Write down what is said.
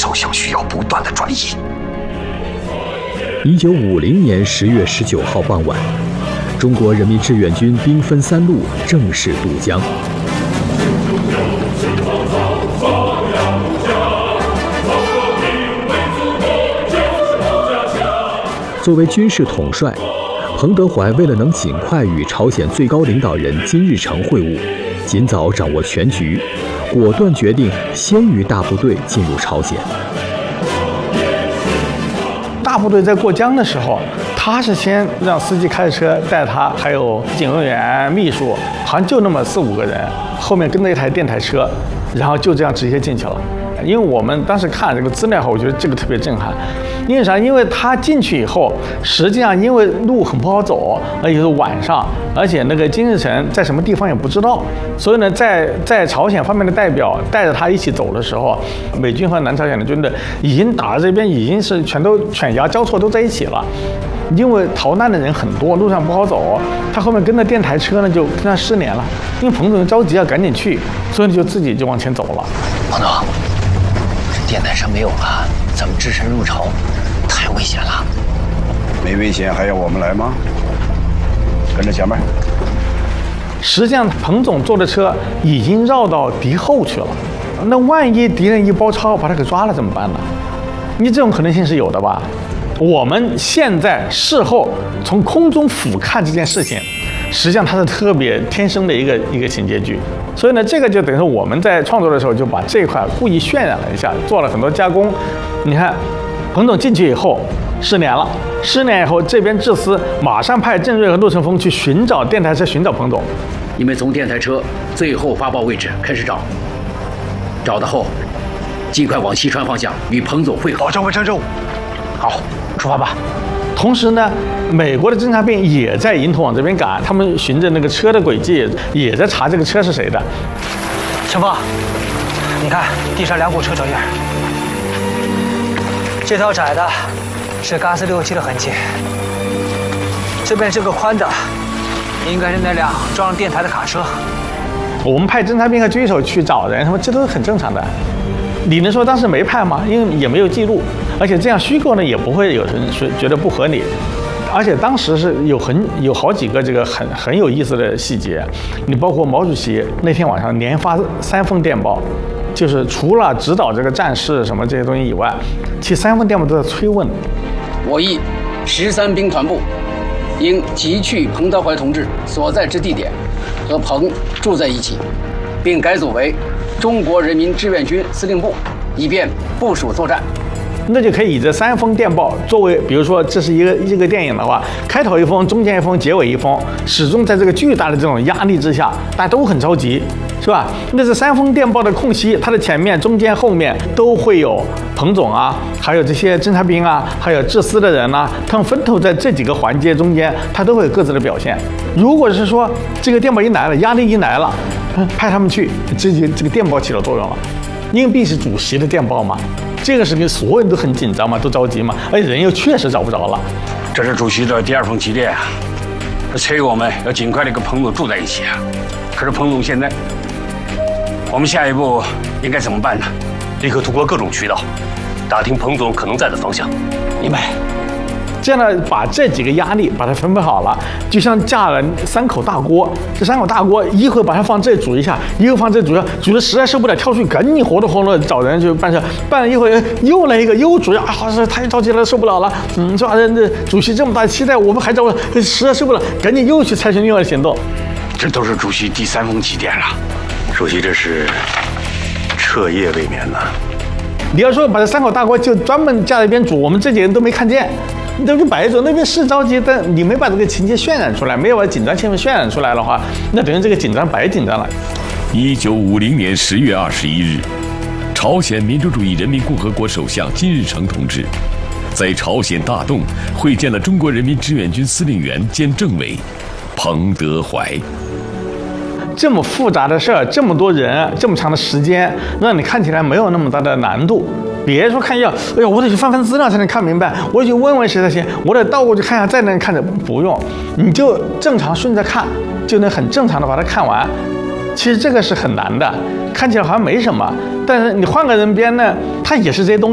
首相需要不断的转移。 1950年10月19号傍晚，中国人民志愿军兵分3路正式渡江。作为军事统帅，彭德怀为了能尽快与朝鲜最高领导人金日成会晤，尽早掌握全局，果断决定先于大部队进入朝鲜。 大部队在过江的时候，他是先让司机开车带他，还有警卫员、秘书，好像就那么4、5个人，后面跟着一台电台车，然后就这样直接进去了。因为我们当时看这个资料后，我觉得这个特别震撼。因为啥？因为他进去以后，实际上因为路很不好走，而且是晚上，而且那个金日成在什么地方也不知道，所以呢，在朝鲜方面的代表带着他一起走的时候，美军和南朝鲜的军队已经打到这边，已经是全都犬牙交错都在一起了。因为逃难的人很多，路上不好走，他后面跟着电台车呢，就跟他失联了。因为彭总着急要赶紧去，所以就自己就往前走了。 彭总，这电台车没有了，咱们只身入朝，太危险了。 没危险还要我们来吗？跟着前面。 实际上，彭总坐的车已经绕到敌后去了。那万一敌人一包抄把他给抓了怎么办呢？你这种可能性是有的吧？我们现在事后从空中俯瞰这件事情，实际上它是特别天生的一个情节剧。所以呢，这个就等于说我们在创作的时候就把这一块故意渲染了一下，做了很多加工。你看，彭总进去以后失联了，失联以后这边智司马上派郑瑞和陆承峰去寻找电台车，寻找彭总。 你们从电台车最后发报位置开始找，找到后尽快往西川方向与彭总会合。 保证完成任务。好，出发吧。 同时呢，美国的侦察兵也在迎头往这边赶，他们循着那个车的轨迹，也在查这个车是谁的。 陈峰，你看地上2股车脚印，这条窄的是嘎斯67的痕迹，这边这个宽的应该是那辆装上电台的卡车。 我们派侦察兵和狙手去找人，他们这都是很正常的。你能说当时没派吗？因为也没有记录，而且这样虚构呢，也不会有人觉得不合理。而且当时是有好几个这个很有意思的细节，你包括毛主席那天晚上连发3封电报，就是除了指导这个战事什么这些东西以外，其实3封电报都在催问。 我议13兵团部应急去彭德怀同志所在之地点，和彭住在一起，并改组为中国人民志愿军司令部，以便部署作战。 那就可以以这3封电报作为，比如说这是一个电影的话，开头1封，中间1封，结尾1封，始终在这个巨大的这种压力之下，大家都很着急，是吧？那这3封电报的空隙，它的前面、中间、后面都会有彭总啊，还有这些侦察兵啊，还有智司的人啊，他们分头在这几个环节中间，他都会有各自的表现。如果是说这个电报一来了，压力一来了，派他们去，这个电报起了作用了。因为必是主席的电报嘛，这个是跟所有人都很紧张嘛，都着急嘛，而且人又确实找不着了。 这是主席的第2封急电啊，这催我们要尽快的跟彭总住在一起啊。可是彭总现在，我们下一步应该怎么办呢？ 立刻通过各种渠道打听彭总可能在的方向。 明白。这样呢，把这几个压力把它分配好了，就像架了3口大锅。这3口大锅，一会儿把它放这煮一下，一会儿放这煮一下，煮的实在受不了，跳出去赶紧活动活动找人去办事。办了一会儿又来一个，又煮啊，太着急了，受不了了。是吧？这主席这么大期待，我们还找实在受不了，赶紧又去采取另外的行动。 这都是主席第3封急电了。 主席这是彻夜未眠呢。 你要说把这3口大锅就专门架在一边煮，我们这几个人都没看见。你这就摆着，那边是着急，但你没把这个情节渲染出来，没有把紧张气氛渲染出来的话，那等于这个紧张白紧张了。 1950年10月21日，朝鲜民主主义人民共和国首相金日成同志在朝鲜大洞会见了中国人民志愿军司令员兼政委彭德怀。 这么复杂的事儿，这么多人，这么长的时间，让你看起来没有那么大的难度。别说看一下，哎呀，我得去翻翻资料才能看明白，我得去问问谁才行，我得倒过去看一下再能看着，不用，你就正常顺着看，就能很正常的把它看完。其实这个是很难的，看起来好像没什么，但是你换个人编呢，它也是这些东西。